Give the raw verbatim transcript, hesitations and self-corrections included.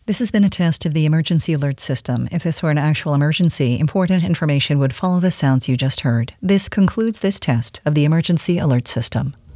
This has been a test of the emergency alert system. If this were an actual emergency, important information would follow the sounds you just heard. This concludes this test of the emergency alert system.